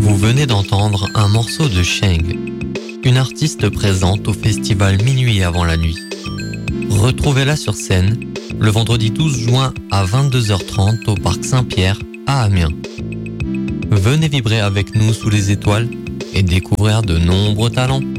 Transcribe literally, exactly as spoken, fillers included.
Vous venez d'entendre un morceau de Sheng, une artiste présente au festival Minuit avant la nuit. Retrouvez-la sur scène le vendredi douze juin à vingt-deux heures trente au Parc Saint-Pierre à Amiens. Venez vibrer avec nous sous les étoiles et découvrir de nombreux talents.